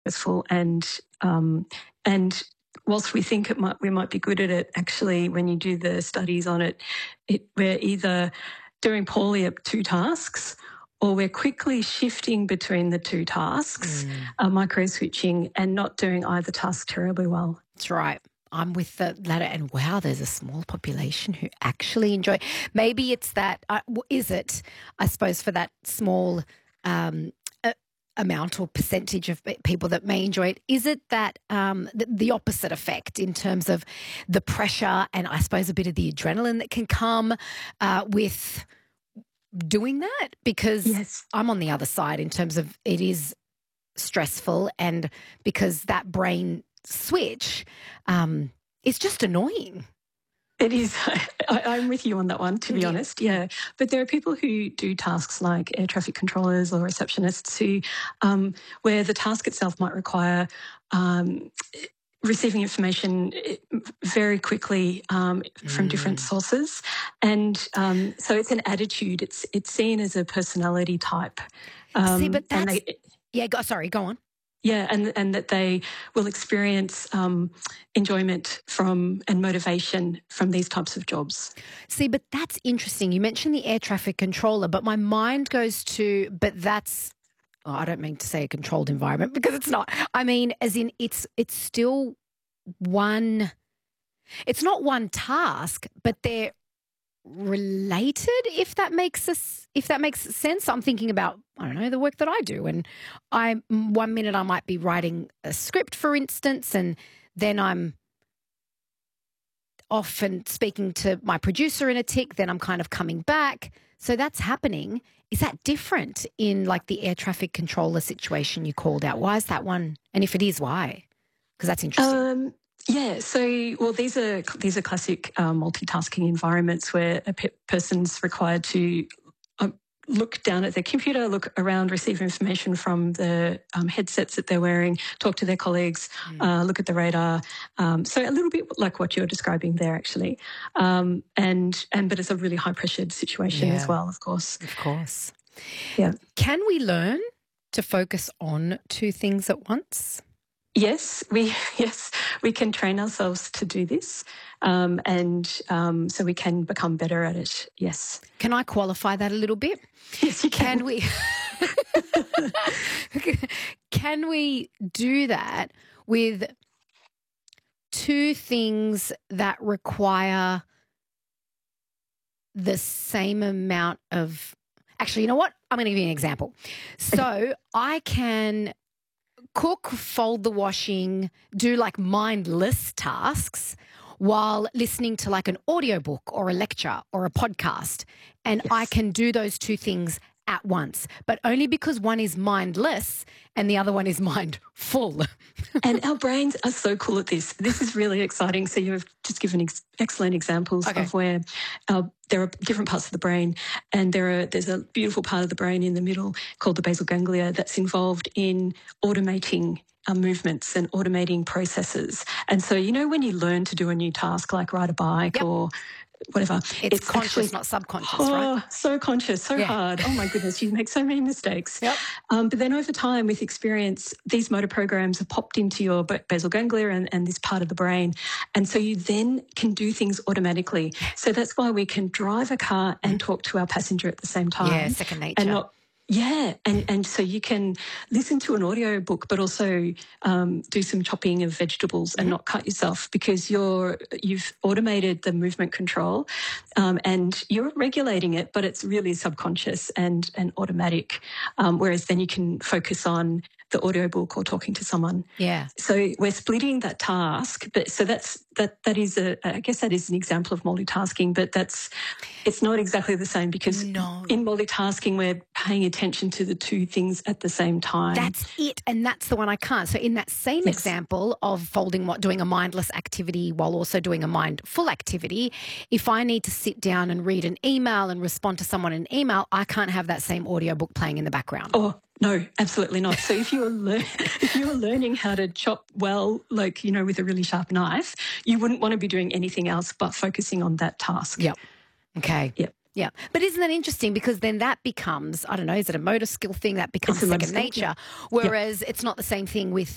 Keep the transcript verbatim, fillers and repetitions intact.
stressful and um, and whilst we think it might we might be good at it, actually, when you do the studies on it, it we're either doing poorly at two tasks or we're quickly shifting between the two tasks, Mm. uh, micro switching, and not doing either task terribly well. That's right. I'm with the latter, and wow, there's a small population who actually enjoy. Maybe it's that. Uh, w- is it? I suppose for that small um, a, amount or percentage of pe- people that may enjoy it, is it that um, the, the opposite effect in terms of the pressure and I suppose a bit of the adrenaline that can come uh, with doing that? Because Yes. I'm on the other side in terms of it is stressful, and because that brain switch um, is just annoying. It is. I, I'm with you on that one, to be Yeah. honest. Yeah. But there are people who do tasks like air traffic controllers or receptionists who, um, where the task itself might require um, receiving information very quickly um, from different Mm. sources. And um, so it's an attitude. It's it's seen as a personality type. Um, See, but and that's they, yeah. Go, sorry, go on. Yeah, and and that they will experience um, enjoyment from and motivation from these types of jobs. See, but that's interesting. You mentioned the air traffic controller, but my mind goes to, but that's. Oh, I don't mean to say a controlled environment because it's not. I mean, as in, it's it's still one. It's not one task, but they're related, if that makes us if that makes sense. I'm thinking about, I don't know, the work that I do, and I one minute I might be writing a script, for instance, and then I'm off and speaking to my producer in a tick, then I'm kind of coming back. So that's happening. Is that different in like the air traffic controller situation you called out? Why is that one? And if it is, why? Because that's interesting. Um, yeah, so well, these are these are classic um, multitasking environments where a pe- person's required to um, look down at their computer, look around, receive information from the um, headsets that they're wearing, talk to their colleagues, Mm. uh, look at the radar. Um, so a little bit like what you're describing there, actually. Um, and and but it's a really high pressured situation Yeah. as well, of course. Of course. Yeah. Can we learn to focus on two things at once? Yes, we yes we can train ourselves to do this, um, and um, so we can become better at it. Yes, Can I qualify that a little bit? yes, you can. Can we can we do that with two things that require the same amount of actually, you know what? I'm going to give you an example. So I can cook, fold the washing, do like mindless tasks while listening to like an audiobook or a lecture or a podcast. And I Yes. can do those two things at once, but only because one is mindless and the other one is mindful. And our brains are so cool at this. This is really exciting. So you've just given ex- excellent examples Okay. of where uh, there are different parts of the brain, and there are there's a beautiful part of the brain in the middle called the basal ganglia that's involved in automating our movements and automating processes. And so, you know, when you learn to do a new task like ride a bike Yep. or whatever, It's, conscious, actually not subconscious, oh, right? so conscious, so Yeah. hard. Oh my goodness, you make so many mistakes. Yep. Um, but then over time, with experience, these motor programs have popped into your ba- basal ganglia and, and this part of the brain. And so you then can do things automatically. So that's why we can drive a car and talk to our passenger at the same time. Yeah, second nature. And not Yeah, and, and so you can listen to an audio book, but also um, do some chopping of vegetables and not cut yourself because you're you've automated the movement control, um, and you're regulating it, but it's really subconscious and and automatic. Um, whereas then you can focus on the audiobook or talking to someone. Yeah. So we're splitting that task, but so that's that that is a I guess that is an example of multitasking, but that's it's not exactly the same because No. in multitasking we're paying attention to the two things at the same time. That's it. And that's the one I can't. So in that same Yes. example of folding what doing a mindless activity while also doing a mindful activity, if I need to sit down and read an email and respond to someone in an email, I can't have that same audiobook playing in the background. Oh, no, absolutely not. So if you were lear- if you were learning how to chop well, like, you know, with a really sharp knife, you wouldn't want to be doing anything else but focusing on that task. Yep. Okay. Yep. Yeah. But isn't that interesting? Because then that becomes, I don't know, is it a motor skill thing? That becomes It's a motor second skill, nature. yeah. Whereas it's not the same thing with